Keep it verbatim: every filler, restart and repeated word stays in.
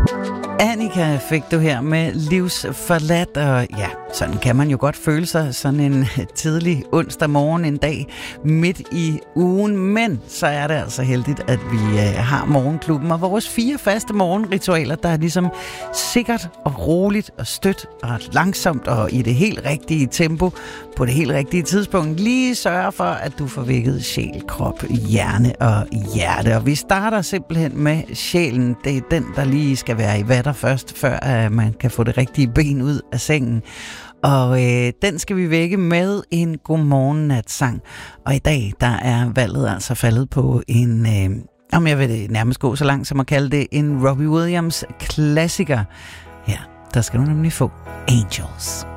Annika fik du her med Livsforladt, og ja, sådan kan man jo godt føle sig sådan en tidlig onsdag morgen, en dag midt i ugen, men så er det altså heldigt, at vi øh, har morgenklubben og vores fire faste morgenritualer, der er ligesom sikkert og roligt og stødt og langsomt og i det helt rigtige tempo på det helt rigtige tidspunkt lige sørger for, at du får vækket sjæl, krop, hjerne og hjerte. Og vi starter simpelthen med sjælen. Det er den, der lige skal være i vatter først, før at man kan få det rigtige ben ud af sengen. Og øh, den skal vi vække med en godmorgen-nat-sang. Og i dag, der er valget altså faldet på en, øh, om jeg vil nærmest gå så langt som at kalde det, en Robbie Williams klassiker. Ja, der skal du nemlig få Angels.